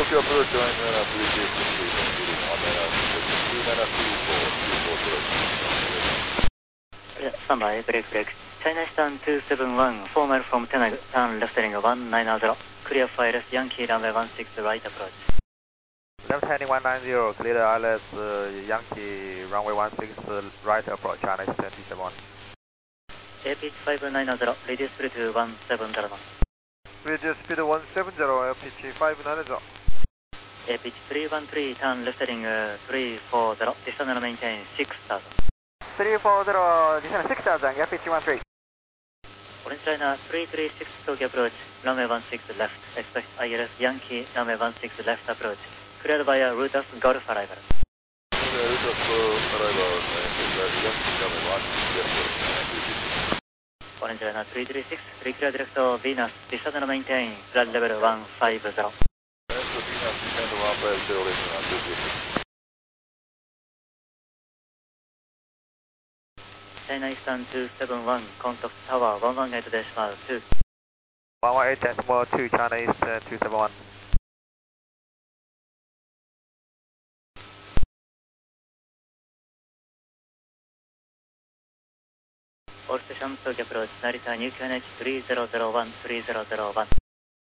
Tokyo approach 173 Standby, break, break. China Eastern 271, formal from Tenag, turn left heading 190. Clear for ILS Yankee, runway 16 right approach. Left heading 190, clear ILS Yankee, runway 16 right approach, China Eastern 271. APH 590, reduce speed to 170 knots. Reduce speed 170, LPG 590. APH 313, turn left heading 340, descend and maintain 6000. 340, descend 6000, LPG 13. Orange Liner 336 Tokyo approach, runway 16 left, expect ILS Yankee, runway 16 left approach, cleared via Rutas Golf arrival. Rutas Golf arrival, Yankee, runway 16 left. Orange Liner 336, reclear direct to Venus, descend and maintain, flight level 150. Venus, descend 150, listen on 226. China Eastern 271, contact tower 118.2. 118.2, China Eastern 271. All stations Tokyo approach, Narita New QNH 3001, 3001.